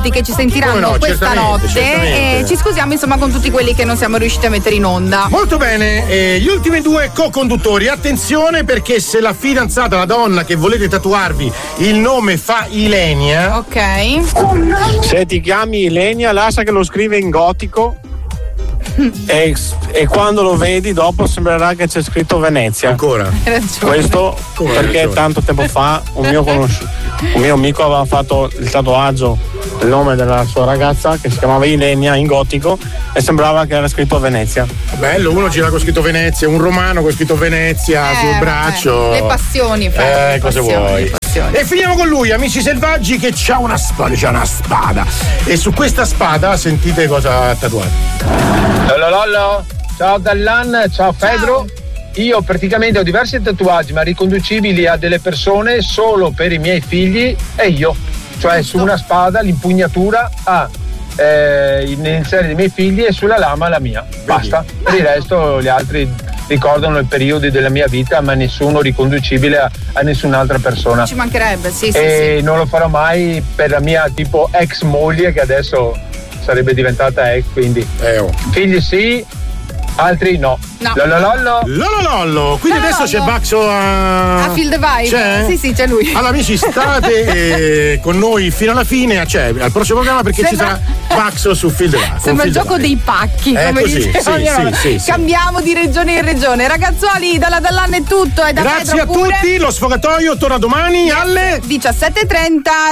tanti che ci sentiranno questa notte certamente. e ci scusiamo insomma con tutti quelli che non siamo riusciti a mettere in onda. Molto bene, gli ultimi due co-conduttori, attenzione perché se la fidanzata, la donna che volete tatuarvi il nome fa Ilenia, ok, se ti chiami Ilenia lascia che lo scrive in gotico e quando lo vedi dopo sembrerà che c'è scritto Venezia. Ancora questo perché tanto tempo fa un mio amico aveva fatto il tatuaggio del nome della sua ragazza che si chiamava Ilenia in gotico e sembrava che era scritto Venezia. Bello, uno gira con scritto Venezia, un romano con scritto Venezia sul braccio. Le passioni, cosa vuoi? E finiamo con lui, amici selvaggi, che c'ha una spada. E su questa spada sentite cosa ha tatuato. Lollo, ciao Dallan, ciao Pedro. Io praticamente ho diversi tatuaggi ma riconducibili a delle persone solo per i miei figli e io. Cioè su una spada l'impugnatura ha l'iniziale dei miei figli e sulla lama la mia. Basta. Per il resto gli altri ricordano i periodi della mia vita ma nessuno riconducibile a nessun'altra persona. Ci mancherebbe, sì. Non lo farò mai per la mia tipo ex moglie che adesso sarebbe diventata ex, quindi figli sì, altri no. Lollo. Quindi adesso c'è Baxo a Feel the Vibe. C'è? Sì, c'è lui. Allora amici, state con noi fino alla fine, al prossimo programma perché ci sarà Baxo su Feel the Vibe. Sembra il gioco dei pacchi, come così, diceva sì. Cambiamo di regione in regione. Ragazzuoli, dalla Dallan è tutto. E da grazie Pedro a tutti, lo sfogatoio torna domani alle 17:30.